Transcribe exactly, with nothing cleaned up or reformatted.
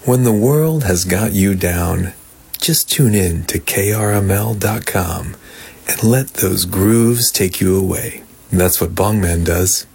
When the world has got you down, just tune in to K R M L dot com and let those grooves take you away. That's what Bongman does.